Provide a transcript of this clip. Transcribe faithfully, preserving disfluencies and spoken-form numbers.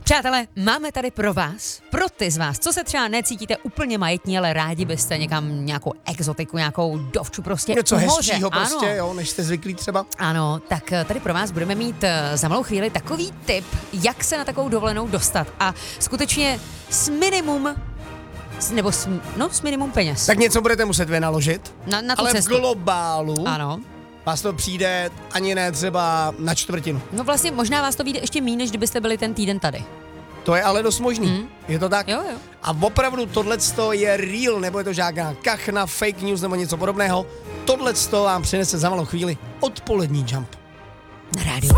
Přátelé, máme tady pro vás, pro ty z vás, co se třeba necítíte úplně majetní, ale rádi byste někam nějakou exotiku, nějakou dovču prostě něco u moře. hezčího prostě, ano. jo, než jste zvyklí třeba. Ano, tak tady pro vás budeme mít za malou chvíli takový tip, jak se na takovou dovolenou dostat a skutečně s minimum, nebo s, no, s minimum peněz. Tak něco budete muset vynaložit, Na, na tu ale cestu. v globálu Ano. vás to přijde ani ne třeba na čtvrtinu. No vlastně možná vás to vyjde ještě méně, než kdybyste byli ten týden tady. To je ale dost možný. Mm. Je to tak? Jo, jo. A opravdu tohleto je real, nebo je to žádná kachna, fake news nebo něco podobného. Tohleto vám přinese za malou chvíli odpolední Jump. Na rádiu.